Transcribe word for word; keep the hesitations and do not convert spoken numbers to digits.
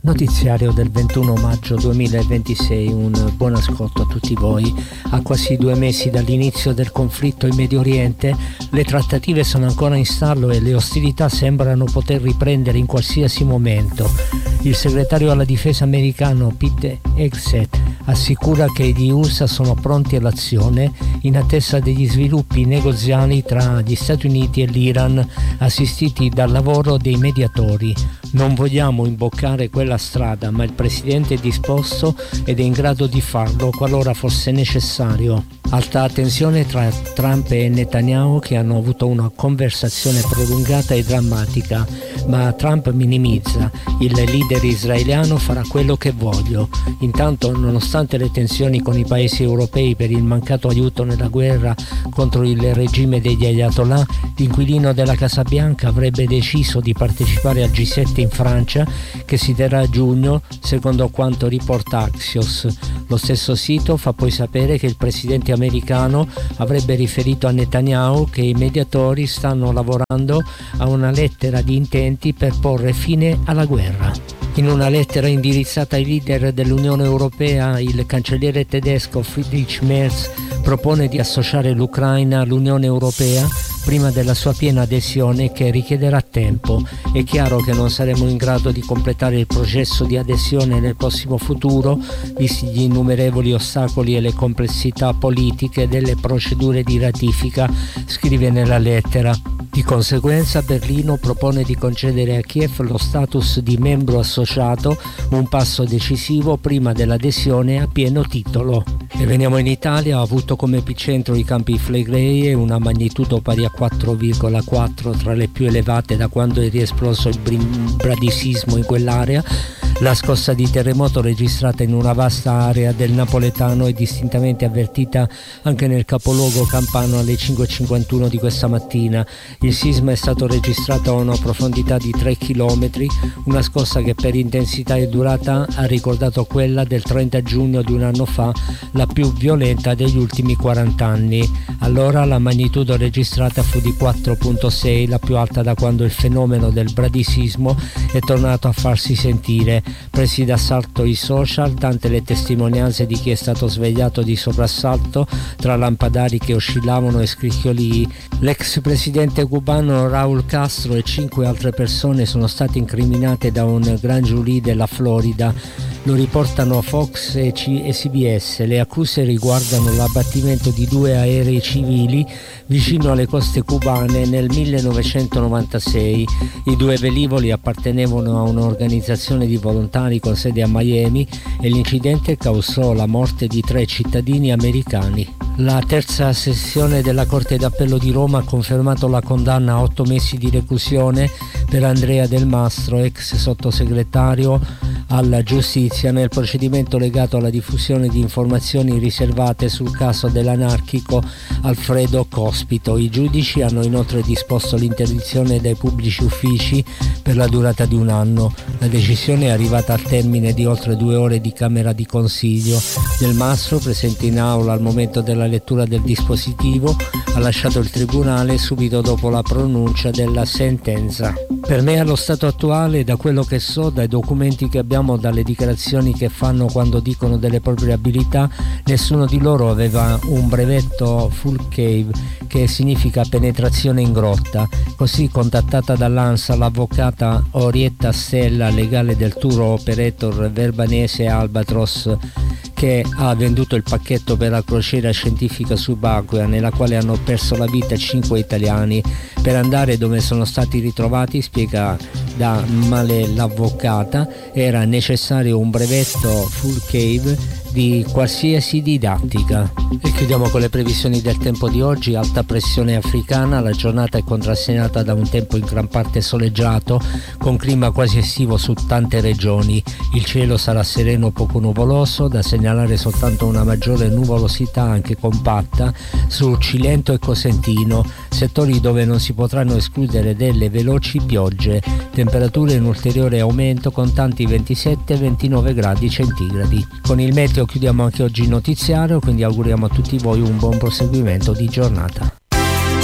Notiziario del ventuno maggio duemilaventisei, un buon ascolto a tutti voi. A quasi due mesi dall'inizio del conflitto in Medio Oriente, le trattative sono ancora in stallo e le ostilità sembrano poter riprendere in qualsiasi momento. Il segretario alla difesa americano Pete Hegseth assicura che gli U S A sono pronti all'azione in attesa degli sviluppi negoziali tra gli Stati Uniti e l'Iran, assistiti dal lavoro dei mediatori. Non vogliamo imboccare quella strada, ma il presidente è disposto ed è in grado di farlo qualora fosse necessario. Alta tensione tra Trump e Netanyahu, che hanno avuto una conversazione prolungata e drammatica, ma Trump minimizza. Il leader israeliano farà quello che voglio. Intanto, nonostante le tensioni con i paesi europei per il mancato aiuto nella guerra contro il regime degli Ayatollah, l'inquilino della Casa Bianca avrebbe deciso di partecipare al G sette in Francia, che si terrà a giugno, secondo quanto riporta Axios. Lo stesso sito fa poi sapere che il presidente americano avrebbe riferito a Netanyahu che i mediatori stanno lavorando a una lettera di intenti per porre fine alla guerra. In una lettera indirizzata ai leader dell'Unione Europea, il cancelliere tedesco Friedrich Merz propone di associare l'Ucraina all'Unione Europea prima della sua piena adesione, che richiederà tempo. È chiaro che non saremo in grado di completare il processo di adesione nel prossimo futuro, visti gli innumerevoli ostacoli e le complessità politiche delle procedure di ratifica, scrive nella lettera. Di conseguenza, Berlino propone di concedere a Kiev lo status di membro associato, un passo decisivo prima dell'adesione a pieno titolo. E veniamo in Italia. Ha avuto come epicentro i Campi Flegrei, una magnitudo pari a quattro virgola quattro, tra le più elevate da quando è riesploso il bradisismo in quell'area. La scossa di terremoto registrata in una vasta area del napoletano è distintamente avvertita anche nel capoluogo campano alle cinque e cinquantuno di questa mattina. Il sisma è stato registrato a una profondità di tre chilometri, una scossa che per intensità e durata ha ricordato quella del trenta giugno di un anno fa, la più violenta degli ultimi quaranta anni. Allora la magnitudo registrata fu di quattro virgola sei, la più alta da quando il fenomeno del bradisismo è tornato a farsi sentire. Presi d'assalto i social, tante le testimonianze di chi è stato svegliato di soprassalto tra lampadari che oscillavano e scricchiolii. L'ex presidente cubano Raúl Castro e cinque altre persone sono state incriminate da un gran giurì della Florida. Lo riportano Fox e C B S. Le accuse riguardano l'abbattimento di due aerei civili vicino alle coste cubane nel millenovecentonovantasei. I due velivoli appartenevano a un'organizzazione di volontari con sede a Miami e l'incidente causò la morte di tre cittadini americani. La terza sessione della Corte d'Appello di Roma ha confermato la condanna a otto mesi di reclusione per Andrea Del Mastro, ex sottosegretario alla giustizia, nel procedimento legato alla diffusione di informazioni riservate sul caso dell'anarchico Alfredo Cospito. I giudici hanno inoltre disposto l'interdizione dai pubblici uffici per la durata di un anno. La decisione è arrivata al termine di oltre due ore di Camera di Consiglio. Del Mastro, presente in aula al momento della lettura del dispositivo, ha lasciato il tribunale subito dopo la pronuncia della sentenza. Per me, allo stato attuale, da quello che so, dai documenti che abbiamo, dalle dichiarazioni che fanno quando dicono delle proprie abilità, nessuno di loro aveva un brevetto full cave, che significa penetrazione in grotta. Così, contattata dall'ANSA, l'avvocata Orietta Stella, legale del tour operator verbanese Albatros, che ha venduto il pacchetto per la crociera scientifica subacquea nella quale hanno perso la vita cinque italiani, per andare dove sono stati ritrovati, spiega da Male l'avvocata, era necessario un brevetto full cave di qualsiasi didattica. E chiudiamo con le previsioni del tempo di oggi. Alta pressione africana, la giornata è contrassegnata da un tempo in gran parte soleggiato, con clima quasi estivo su tante regioni. Il cielo sarà sereno o poco nuvoloso, da segnalare soltanto una maggiore nuvolosità anche compatta su Cilento e Cosentino, settori dove non si potranno escludere delle veloci piogge. Temperature in ulteriore aumento con tanti ventisette ventinove gradi centigradi. Con il meteo chiudiamo anche oggi il notiziario, quindi auguriamo a tutti voi un buon proseguimento di giornata.